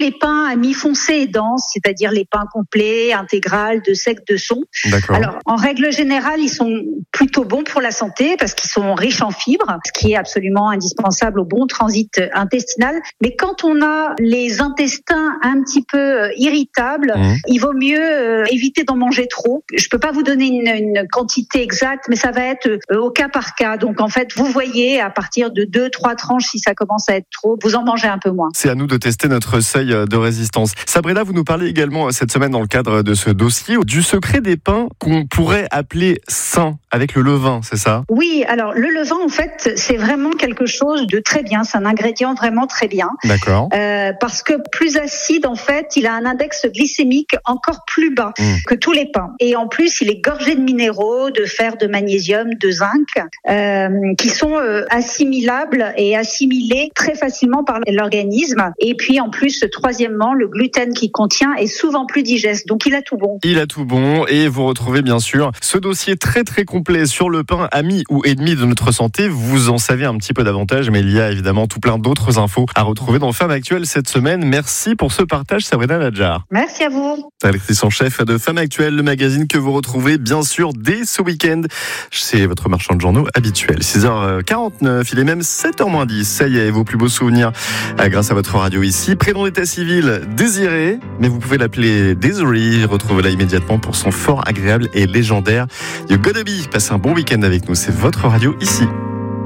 les pains à mi-foncé et dense, c'est-à-dire les pains complets, intégral, de sec, de son. D'accord. Alors, en règle générale, ils sont plutôt bons pour la santé parce qu'ils sont riches en fibres, ce qui est absolument indispensable au bon transit intestinal. Mais quand on a les intestins un petit peu irritables, il vaut mieux éviter d'en manger trop. Je peux pas vous donner une quantité exacte, mais ça va être au cas par cas. Donc, en fait, vous voyez, à partir de 2-3 tranches, si ça commence à être trop, vous en mangez un peu moins. C'est à nous de tester notre seuil de résistance. Sabrina, vous nous parlez également cette semaine dans le cadre de ce dossier du secret des pains qu'on pourrait appeler sains avec le levain, c'est ça ? Oui, alors le levain, en fait, c'est vraiment quelque chose de très bien. C'est un ingrédient vraiment très bien. D'accord. Parce que plus acide, en fait, il a un index glycémique encore plus bas que tous les pains. Et en plus, il est gorgé de minéraux, de fer, de magnésium, de zinc, qui sont assimilables et assimilés très facilement par l'organisme. Et puis, en plus, troisièmement, le gluten qu'il contient est souvent plus digeste. Donc, il a tout bon. Il a tout bon. Et vous retrouvez bien sûr ce dossier très très complet sur le pain, ami ou ennemi de notre santé. Vous en savez un petit peu davantage, mais il y a évidemment tout plein d'autres infos à retrouver dans Femme Actuelle cette semaine. Merci pour ce partage, Sabrina Nadjar. Merci à vous. Directrice en chef de Femme Actuelle, le magazine que vous retrouvez bien sûr dès ce week-end. C'est votre marchand de journaux habituel. 6h49, il est même 7h-10. Ça y est, vos plus beaux souvenirs grâce à votre radio ici. Prénom d'état civil, Désiré, mais vous pouvez l'appeler Desiree. Retrouvez-la immédiatement pour son fort agréable et légendaire You Gotta Be. Passez un bon week-end avec nous, c'est votre radio ici.